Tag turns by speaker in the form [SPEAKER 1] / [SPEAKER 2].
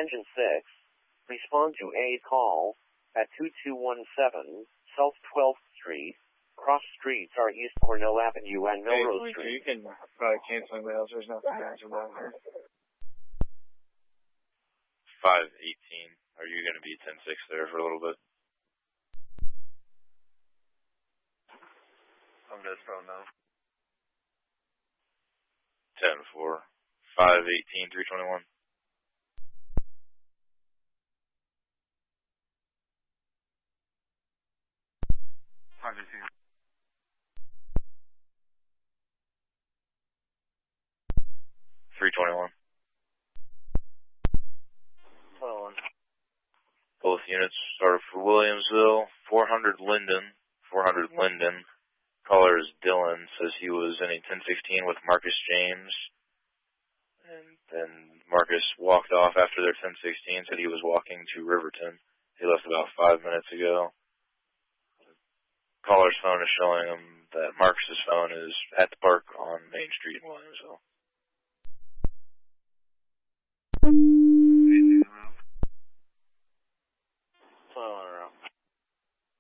[SPEAKER 1] Engine 6, respond to a call at 2217 South 12th Street. Cross streets are East Cornell Avenue and Melrose Street.
[SPEAKER 2] You can probably cancel anybody else. There's nothing to cancel down here.
[SPEAKER 3] 518. Are you going to be 10-6 there for a little bit?
[SPEAKER 4] I'm just phone now.
[SPEAKER 3] 10-4. 518, 321.
[SPEAKER 4] $518.
[SPEAKER 3] 321.
[SPEAKER 4] 21.
[SPEAKER 3] Both units are for Williamsville. 400 Linden. Caller is Dylan. Says he was in a 1016 with Marcus James. And then Marcus walked off after their 1016. Said he was walking to Riverton. He left about 5 minutes ago. Caller's phone is showing him that Marcus's phone is at the park on Main Street in Williamsville.